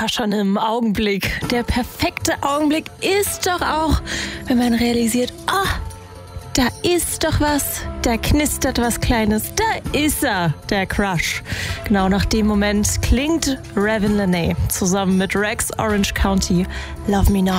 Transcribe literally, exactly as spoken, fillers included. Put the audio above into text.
schon im Augenblick. Der perfekte Augenblick ist doch auch, wenn man realisiert, ah, oh, da ist doch was, da knistert was Kleines, da ist er, der Crush. Genau nach dem Moment klingt Ravin Lenae zusammen mit Rex Orange County Love Me Not.